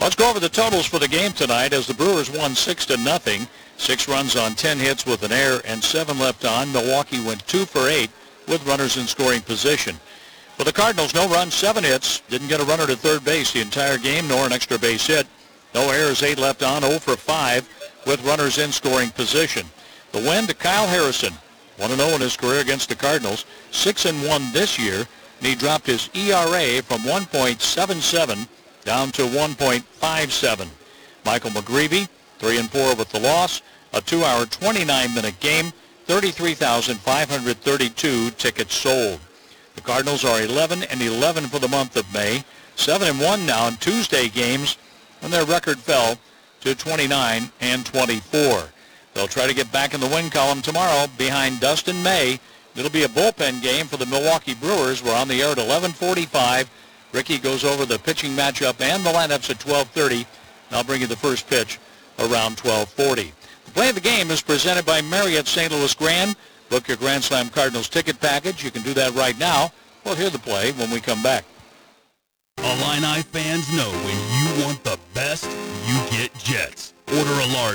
Let's go over the totals for the game tonight as the Brewers won 6-0. 6 runs on 10 hits with an error and 7 left on. Milwaukee went 2 for 8 with runners in scoring position. For the Cardinals, no runs, 7 hits. Didn't get a runner to third base the entire game, nor an extra base hit. No errors, 8 left on, 0 for 5 with runners in scoring position. The win to Kyle Harrison, 1-0 in his career against the Cardinals, 6-1 this year, and he dropped his ERA from 1.77 down to 1.57. Michael McGreevy, 3-4 with the loss, a 2-hour, 29-minute game, 33,532 tickets sold. The Cardinals are 11-11 for the month of May, 7-1 now in Tuesday games, and their record fell to 29-24. They'll try to get back in the win column tomorrow behind Dustin May. It'll be a bullpen game for the Milwaukee Brewers. We're on the air at 11:45. Ricky goes over the pitching matchup and the lineups at 12:30. And I'll bring you the first pitch around 12:40. The play of the game is presented by Marriott St. Louis Grand. Book your Grand Slam Cardinals ticket package. You can do that right now. We'll hear the play when we come back. Illini fans know when you want the best, you get Jets. Order a large